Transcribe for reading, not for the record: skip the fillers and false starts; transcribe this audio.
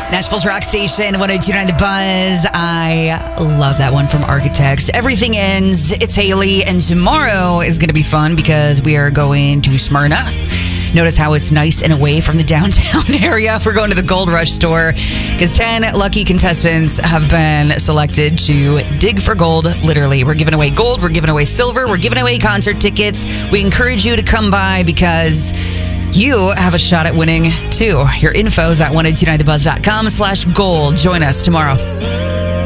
Nashville's Rock Station, 102.9 The Buzz. I love that one from Architects. Everything ends. It's Haley, and tomorrow is going to be fun because we are going to Smyrna. Notice how it's nice and away from the downtown area. We're going to the Gold Rush store because 10 lucky contestants have been selected to dig for gold. Literally, we're giving away gold, we're giving away silver, we're giving away concert tickets. We encourage you to come by because you have a shot at winning too. Your info's at 1029thebuzz.com/gold. Join us tomorrow.